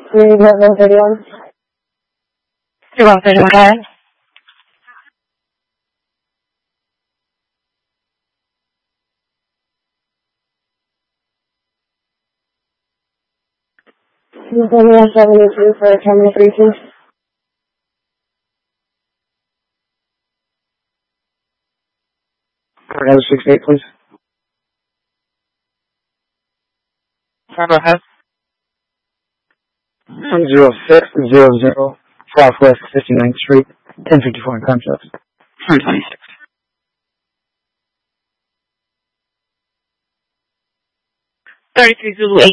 You need that 131? You're 131, go ahead. You told me 172 for 10-32. Another 68, please. Go ahead. 10600 Southwest 59th Street, 1054 in Concepts. 126. 33 Zulu 8.